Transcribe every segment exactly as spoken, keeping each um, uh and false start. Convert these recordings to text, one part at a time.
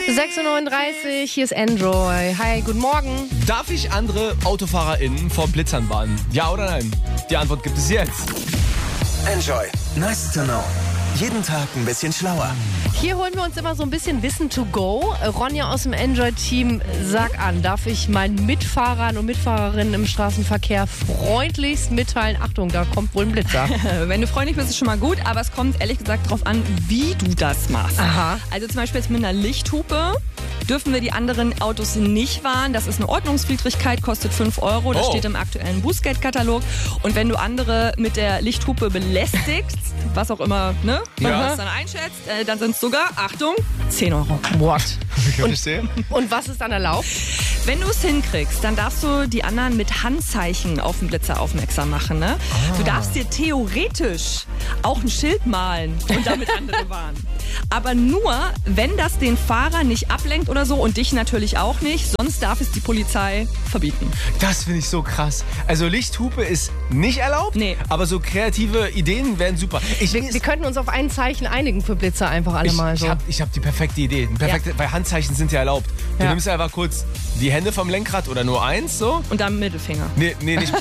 sechs Uhr neununddreißig, hier ist Enjoy. Hi, guten Morgen. Darf ich andere AutofahrerInnen vor Blitzern warnen? Ja oder nein? Die Antwort gibt es jetzt. Enjoy. Nice to know. Jeden Tag ein bisschen schlauer. Hier holen wir uns immer so ein bisschen Wissen to go. Ronja aus dem Enjoy-Team, sag an, darf ich meinen Mitfahrern und Mitfahrerinnen im Straßenverkehr freundlichst mitteilen, Achtung, da kommt wohl ein Blitzer. Wenn du freundlich bist, ist schon mal gut, aber es kommt ehrlich gesagt darauf an, wie du das machst. Aha. Also zum Beispiel jetzt mit einer Lichthupe dürfen wir die anderen Autos nicht warnen. Das ist eine Ordnungswidrigkeit, kostet fünf Euro. Das Oh. steht im aktuellen Bußgeldkatalog. Und wenn du andere mit der Lichthupe belästigst, was auch immer, ne, wenn Ja. du das dann einschätzt, äh, dann sind es sogar, Achtung, zehn Euro. What? Ich verstehe. Und was ist dann erlaubt? Wenn du es hinkriegst, dann darfst du die anderen mit Handzeichen auf den Blitzer aufmerksam machen. Ne? Du darfst dir theoretisch auch ein Schild malen und damit andere warnen. Aber nur, wenn das den Fahrer nicht ablenkt oder so und dich natürlich auch nicht, sonst darf es die Polizei verbieten. Das finde ich so krass. Also Lichthupe ist nicht erlaubt, Nee. aber so kreative Ideen wären super. Ich, Wir, wir könnten uns auf ein Zeichen einigen für Blitzer einfach alle ich, mal ich so. habe ich hab die perfekte Idee. Perfekte, Weil Handzeichen sind ja erlaubt. Du Ja. nimmst einfach kurz die Hände vom Lenkrad oder nur eins, so. Und dann Mittelfinger. Nee, nee, nicht.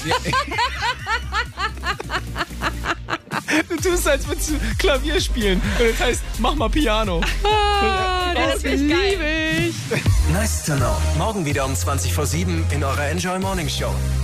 Du tust, als würdest du Klavier spielen. Und das heißt, mach mal Piano. Ah, das das ist geil. liebe ich. Nice to know. Morgen wieder um zwanzig vor sieben in eurer Enjoy Morning Show.